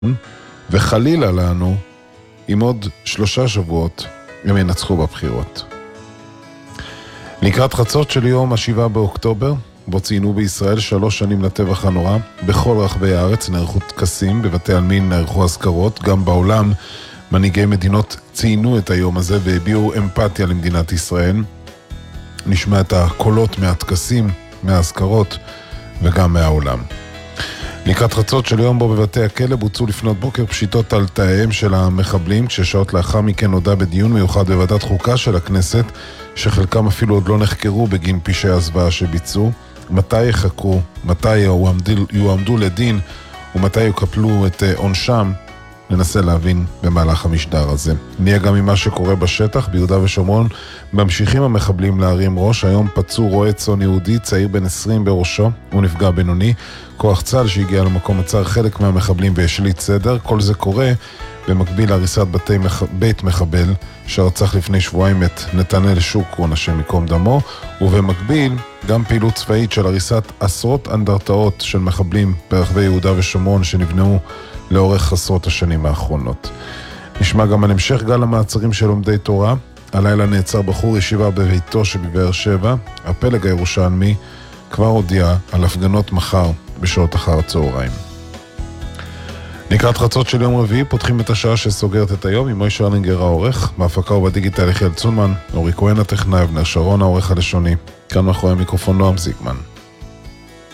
וחלילה לנו, עם עוד 3 שבועות, הם ינצחו בבחירות. לקראת חצות של יום ה-7 באוקטובר, בו ציינו בישראל 3 שנים לטבח הנורא, בכל רחבי הארץ נערכו טקסים, בבתי עלמין נערכו אזכרות, גם בעולם מנהיגי מדינות ציינו את היום הזה והביעו אמפתיה למדינת ישראל. נשמע את הקולות מהטקסים, מהאזכרות וגם מהעולם. לקראת חצות של יום בו בבתי הכלא בוצעו לפנות בוקר פשיטות על תאיהם של המחבלים, כששעות לאחר מכן נודע בדיון מיוחד בוועדת חוקה של הכנסת, שחלקם אפילו עוד לא נחקרו בגין פשעי הזוועה שביצעו, מתי יחקרו, מתי יועמדו לדין ומתי יקפלו את עונשם, ננסה להבין במהלך המשדר הזה. נהיה גם ממה שקורה בשטח, ביהודה ושומרון ממשיכים המחבלים להרים ראש. היום פצעו רועה צאן יהודי, צעיר בן 20 בראשו, הוא נפגע בינוני. כוח צה"ל שהגיע למקום עצר חלק מהמחבלים והשליט סדר. כל זה קורה במקביל להריסת בית מחבל שרצח לפני שבועיים את נתנאל שוקרון, השם ייקום דמו, ובמקביל גם פעילות צבאית של הריסת עשרות אנדרטאות של מחבלים ברחבי יהודה ושומרון שנבנעו לאורך עשרות השנים האחרונות. נשמע גם על המשך גל המעצרים של לומדי תורה. הלילה נעצר בחור ישיבה בביתו שבבאר שבע. הפלג הירושלמי כבר הודיע על הפגנות מחר בשעות אחר הצהריים. לקראת חצות של יום רביעי פותחים את השעה שסוגרת את היום עם מוישה ארלינגר העורך, בהפקה ובדיגיטל יחיאל צונמן, אורי כהן הטכנאי, אבנר שרון העורך הלשוני. כאן מאחורי המיקרופון נועם זיגמן.